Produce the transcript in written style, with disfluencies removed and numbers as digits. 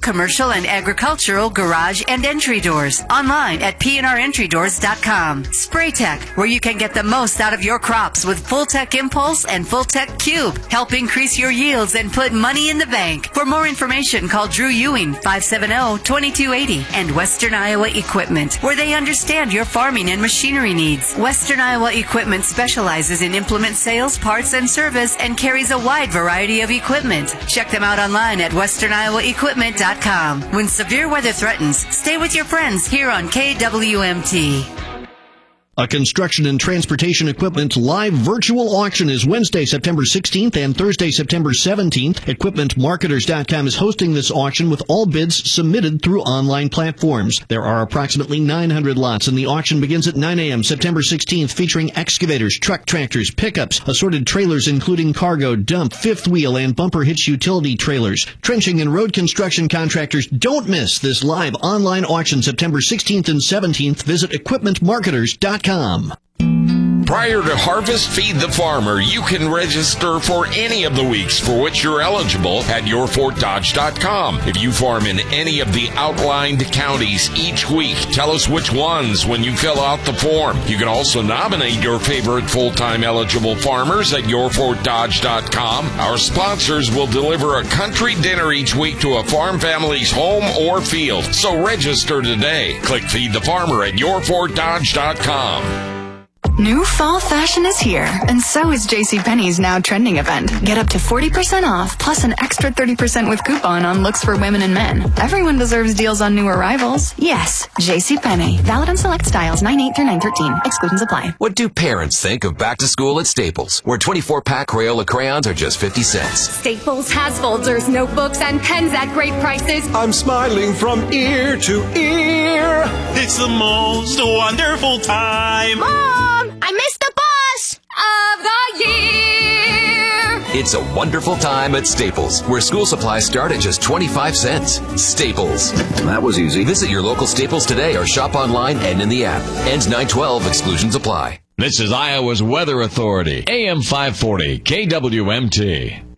commercial, and agricultural garage and entry doors. Online at pnrentrydoors.com. Spraytech, where you can get the most out of your crops with Full-Tech Impulse and Full-Tech Cube. Help increase your yields and put money in the bank. For more information, call Drew Ewing, 570-2280, and Western Iowa Equipment, where they understand your farming and machinery needs. Western Iowa Equipment specializes in implement sales, parts, and service, and carries a wide variety of equipment. Check them out online at westerniowaequipment.com. When severe weather threatens, stay with your friends here on KWMT. A construction and transportation equipment live virtual auction is Wednesday, September 16th and Thursday, September 17th. EquipmentMarketers.com is hosting this auction with all bids submitted through online platforms. There are approximately 900 lots, and the auction begins at 9 a.m. September 16th, featuring excavators, truck tractors, pickups, assorted trailers including cargo, dump, fifth wheel, and bumper hitch utility trailers. Trenching and road construction contractors, don't miss this live online auction September 16th and 17th. Visit EquipmentMarketers.com. Prior to harvest, Feed the Farmer. You can register for any of the weeks for which you're eligible at yourfortdodge.com. If you farm in any of the outlined counties each week, tell us which ones when you fill out the form. You can also nominate your favorite full-time eligible farmers at yourfortdodge.com. Our sponsors will deliver a country dinner each week to a farm family's home or field. So register today. Click Feed the Farmer at yourfortdodge.com. New fall fashion is here, and so is JCPenney's Now Trending event. Get up to 40% off, plus an extra 30% with coupon on looks for women and men. Everyone deserves deals on new arrivals. Yes, JCPenney. Valid on select styles 9/8 through 9/13. Exclusions apply. What do parents think of back to school at Staples, where 24-pack Crayola crayons are just 50 cents? Staples has folders, notebooks, and pens at great prices. I'm smiling from ear to ear. It's the most wonderful time. Mom, I missed the bus of the year. It's a wonderful time at Staples, where school supplies start at just 25 cents. Staples. That was easy. Visit your local Staples today or shop online and in the app. Ends 9/12. Exclusions apply. This is Iowa's Weather Authority, AM 540, KWMT.